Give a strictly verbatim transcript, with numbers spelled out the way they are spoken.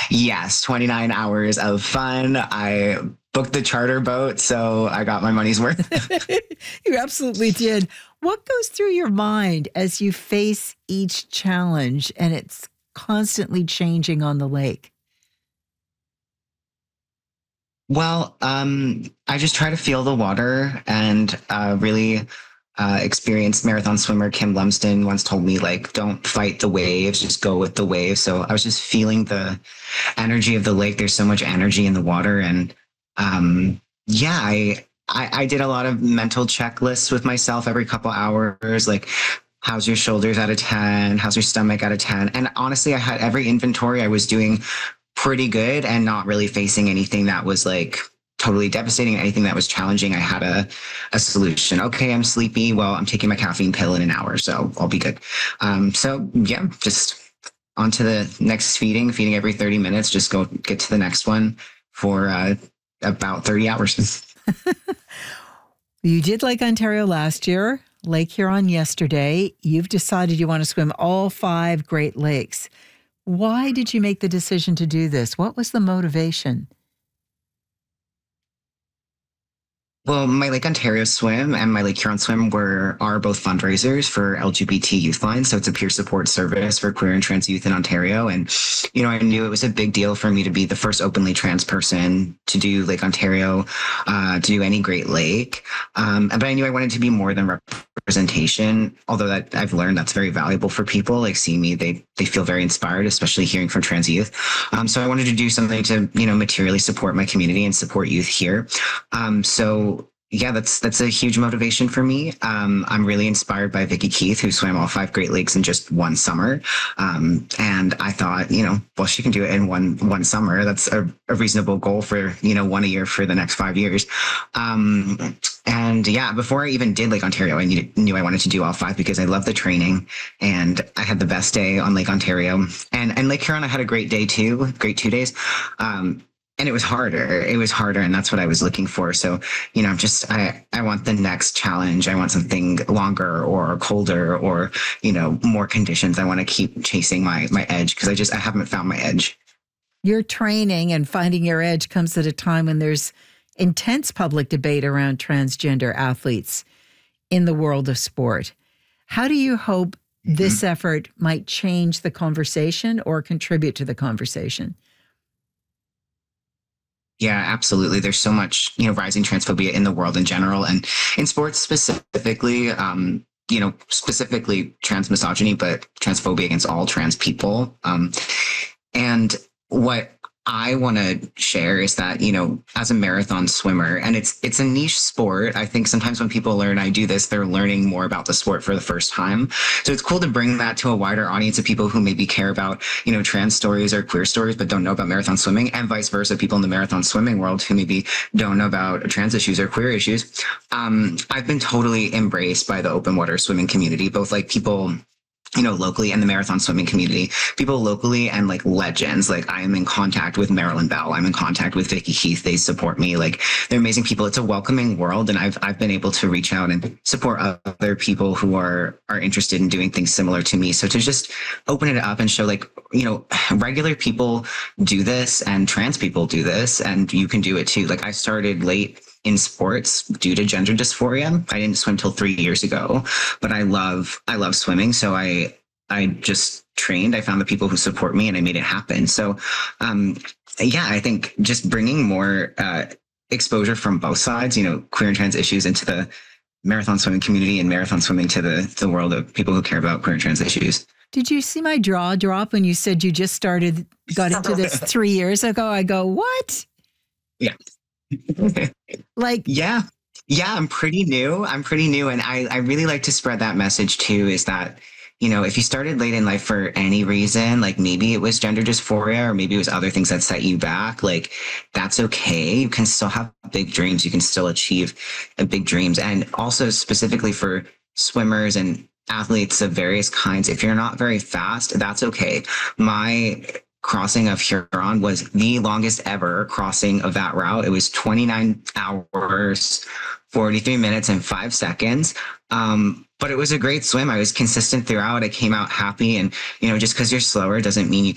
Yes, twenty-nine hours of fun. I booked the charter boat, so I got my money's worth. You absolutely did. What goes through your mind as you face each challenge and it's constantly changing on the lake? Well, um, I just try to feel the water and uh, really uh, experienced marathon swimmer Kim Lumsden once told me, like, don't fight the waves, just go with the waves. So I was just feeling the energy of the lake. There's so much energy in the water. And um, yeah, I, I, I did a lot of mental checklists with myself every couple hours, like, how's your shoulders out of ten? How's your stomach out of ten? And honestly, I had every inventory. I was doing pretty good and not really facing anything that was like totally devastating, anything that was challenging. I had a, a solution. Okay, I'm sleepy. Well, I'm taking my caffeine pill in an hour, so I'll be good. Um, so yeah, just on to the next feeding, feeding every thirty minutes, just go get to the next one for uh, about thirty hours. You did Lake Ontario last year, Lake Huron yesterday. You've decided you want to swim all five Great Lakes. Why did you make the decision to do this? What was the motivation? Well, my Lake Ontario swim and my Lake Huron swim were are both fundraisers for L G B T Youth Line. So it's a peer support service for queer and trans youth in Ontario. And, you know, I knew it was a big deal for me to be the first openly trans person to do Lake Ontario, uh, to do any Great Lake. Um, but I knew I wanted to be more than representation, although that I've learned that's very valuable for people. Like seeing me, they they feel very inspired, especially hearing from trans youth. Um, so I wanted to do something to, you know, materially support my community and support youth here. Um, so yeah, that's that's a huge motivation for me. Um, I'm really inspired by Vicky Keith, who swam all five Great Lakes in just one summer. Um, and I thought, you know, well, she can do it in one one summer. That's a, a reasonable goal for, you know, one a year for the next five years. Um, and yeah, before I even did Lake Ontario, I needed, knew I wanted to do all five because I love the training, and I had the best day on Lake Ontario. And and Lake Huron, I had a great day too, great two days. Um, And it was harder. It was harder. And that's what I was looking for. So, you know, just, I, I want the next challenge. I want something longer or colder or, you know, more conditions. I want to keep chasing my, my edge because I just, I haven't found my edge. Your training and finding your edge comes at a time when there's intense public debate around transgender athletes in the world of sport. How do you hope this mm-hmm. effort might change the conversation or contribute to the conversation? Yeah, absolutely. There's so much, you know, rising transphobia in the world in general and in sports specifically, um, you know, specifically trans misogyny, but transphobia against all trans people. Um, and what I want to share is that, you know, as a marathon swimmer, and it's it's a niche sport. I think sometimes when people learn I do this, they're learning more about the sport for the first time. So it's cool to bring that to a wider audience of people who maybe care about, you know, trans stories or queer stories, but don't know about marathon swimming, and vice versa, people in the marathon swimming world who maybe don't know about trans issues or queer issues. Um, I've been totally embraced by the open water swimming community, both like people, you know, locally and the marathon swimming community, people locally and like legends. Like I am in contact with Marilyn Bell. I'm in contact with Vicky Keith. They support me. Like they're amazing people. It's a welcoming world. And I've, I've been able to reach out and support other people who are, are interested in doing things similar to me. So to just open it up and show like, you know, regular people do this and trans people do this and you can do it too. Like I started late in sports due to gender dysphoria. I didn't swim till three years ago, but I love, I love swimming. So I, I just trained, I found the people who support me and I made it happen. So, um, yeah, I think just bringing more, uh, exposure from both sides, you know, queer and trans issues into the marathon swimming community and marathon swimming to the, the world of people who care about queer and trans issues. Did you see my jaw drop when you said you just started, got into this three years ago? I go, what? Yeah. Like, yeah, yeah, I'm pretty new. I'm pretty new. And I, I really like to spread that message too, is that, you know, if you started late in life for any reason, like maybe it was gender dysphoria or maybe it was other things that set you back, like that's okay. You can still have big dreams. You can still achieve big dreams. And also specifically for swimmers and athletes of various kinds, if you're not very fast, that's okay. My crossing of Huron was the longest ever crossing of that route. It was twenty-nine hours, forty-three minutes and five seconds. Um, but it was a great swim. I was consistent throughout. I came out happy. And, you know, just because you're slower doesn't mean you